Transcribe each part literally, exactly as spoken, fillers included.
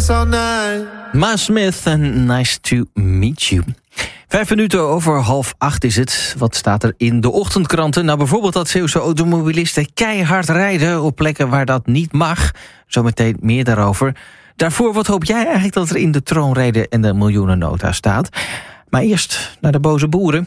this all night. Ma Smith en Nice to Meet You. Vijf minuten over half acht is het. Wat staat er in de ochtendkranten? Nou, bijvoorbeeld dat Zeeuwse automobilisten keihard rijden op plekken waar dat niet mag. Zometeen meer daarover. Daarvoor, wat hoop jij eigenlijk dat er in de troonrede en de miljoenennota staat? Maar eerst naar de boze boeren.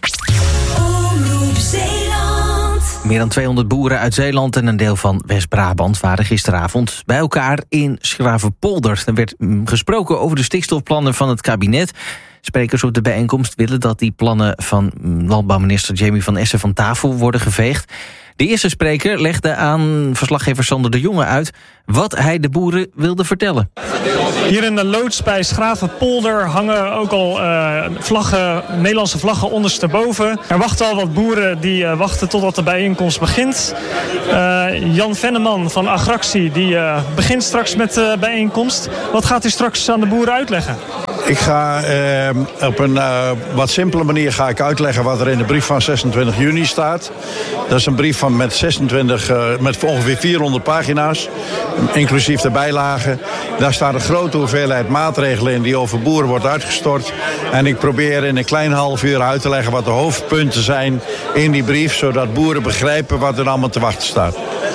Meer dan tweehonderd boeren uit Zeeland en een deel van West-Brabant waren gisteravond bij elkaar in Schravenpolder. Er werd gesproken over de stikstofplannen van het kabinet. Sprekers op de bijeenkomst willen dat die plannen van landbouwminister Jamie van Essen van tafel worden geveegd. De eerste spreker legde aan verslaggever Sander de Jonge uit wat hij de boeren wilde vertellen. Hier in de loods bij Schravenpolder hangen ook al uh, vlaggen, Nederlandse vlaggen ondersteboven. Er wachten al wat boeren die uh, wachten totdat de bijeenkomst begint. Uh, Jan Venneman van Agractie die uh, begint straks met de bijeenkomst. Wat gaat u straks aan de boeren uitleggen? Ik ga eh, op een uh, wat simpele manier ga ik uitleggen wat er in de brief van zesentwintig juni staat. Dat is een brief van met, zesentwintig, uh, met ongeveer vierhonderd pagina's, inclusief de bijlagen. Daar staat een grote hoeveelheid maatregelen in die over boeren wordt uitgestort. En ik probeer in een klein half uur uit te leggen wat de hoofdpunten zijn in die brief, zodat boeren begrijpen wat er allemaal te wachten staat.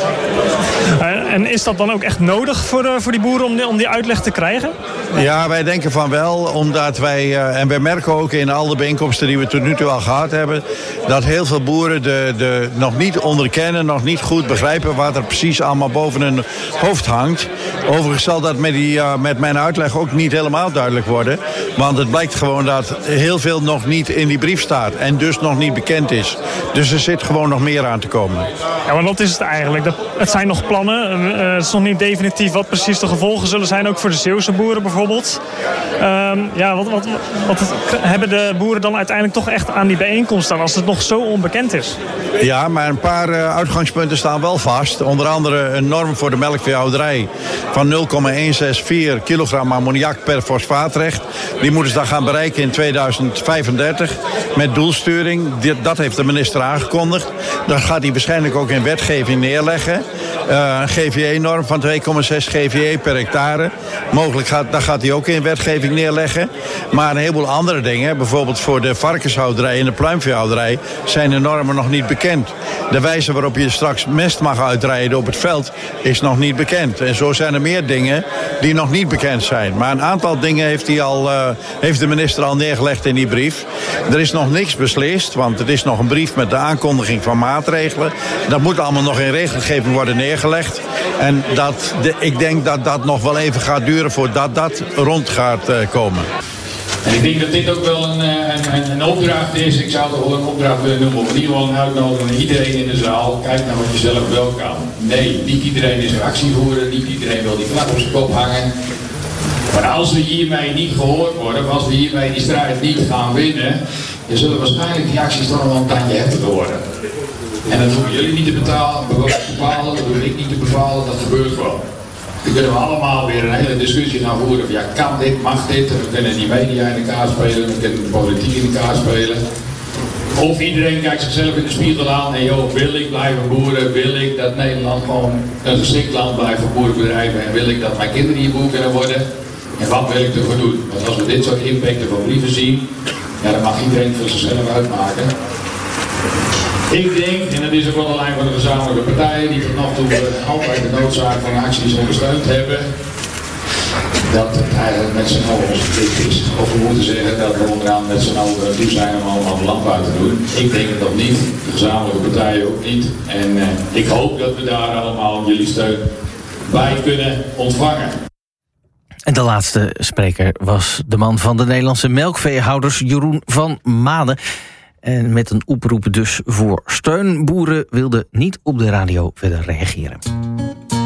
En is dat dan ook echt nodig voor, uh, voor die boeren om die, om die uitleg te krijgen? Ja, wij denken van wel, omdat wij, uh, en wij merken ook in al de bijeenkomsten die we tot nu toe al gehad hebben, dat heel veel boeren de, de, nog niet onderkennen, nog niet goed begrijpen wat er precies allemaal boven hun hoofd hangt. Overigens zal dat met, die, uh, met mijn uitleg ook niet helemaal duidelijk worden, want het blijkt gewoon dat heel veel nog niet in die brief staat en dus nog niet bekend is. Dus er zit gewoon nog meer aan te komen. Ja, want wat is het eigenlijk? Dat, het zijn nog plannen. Uh, het is nog niet definitief wat precies de gevolgen zullen zijn, ook voor de Zeeuwse boeren bijvoorbeeld. Uh, ja, wat, wat, wat hebben de boeren dan uiteindelijk toch echt aan die bijeenkomst staan als het nog zo onbekend is? Ja, maar een paar uh, uitgangspunten staan wel vast. Onder andere een norm voor de melkveehouderij van nul komma honderdvierenzestig kilogram ammoniak per fosfaatrecht. Die moeten ze dan gaan bereiken in tweeduizend vijfendertig met doelsturing. Dat heeft de minister aangekondigd. Dat gaat hij waarschijnlijk ook in wetgeving neerleggen. Uh, een G V E-norm van twee komma zes G V E per hectare. Mogelijk gaat, dat gaat hij ook in wetgeving neerleggen. Maar een heleboel andere dingen, bijvoorbeeld voor de varkenshouderij en de pluimveehouderij, zijn de normen nog niet bekend. De wijze waarop je straks mest mag uitrijden op het veld is nog niet bekend. En zo zijn er meer dingen die nog niet bekend zijn. Maar een aantal dingen heeft, hij al, uh, heeft de minister al neergelegd in die brief. Er is nog niks beslist, want het is nog een brief met de aankondiging van maatregelen. Dat moet allemaal nog in regelgeving worden neergelegd. En dat, de, ik denk dat dat nog wel even gaat duren voordat dat rond gaat uh, komen. En ik denk dat dit ook wel een, een, een opdracht is. Ik zou het wel een opdracht willen noemen. Of in ieder geval een uitnodiging aan iedereen in de zaal. Kijk naar wat je zelf wel kan. Nee, niet iedereen is een actievoerder. Niet iedereen wil die vlag op zijn kop hangen. Maar als we hiermee niet gehoord worden, of als we hiermee die strijd niet gaan winnen, dan zullen waarschijnlijk die acties toch nog een tandje heftiger worden. En dat hoeven jullie niet te betalen, bepalen, dat hoef ik niet te bepalen, dat gebeurt gewoon. Dan kunnen we allemaal weer een hele discussie gaan voeren. Ja, kan dit, mag dit? We kunnen die media in elkaar spelen, we kunnen de politiek in elkaar spelen. Of iedereen kijkt zichzelf in de spiegel aan en joh, wil ik blijven boeren? Wil ik dat Nederland gewoon een geschikt land blijft voor boerenbedrijven? En wil ik dat mijn kinderen hier boer kunnen worden? En wat wil ik ervoor doen? Want als we dit soort impacten van brieven zien, ja, dan mag iedereen voor zichzelf uitmaken. Ik denk, en dat is ook wel de lijn van de gezamenlijke partijen die tot nog toe altijd de noodzaak van acties ondersteund hebben, dat het eigenlijk met z'n allen onze plicht is. Of we moeten zeggen dat we onderaan met z'n allen toe zijn om allemaal de landbouw te doen. Ik denk het nog niet, de gezamenlijke partijen ook niet. En uh, ik hoop dat we daar allemaal jullie steun bij kunnen ontvangen. En de laatste spreker was de man van de Nederlandse melkveehouders, Jeroen van Maden. En met een oproep dus voor steun. Boeren wilden niet op de radio verder reageren.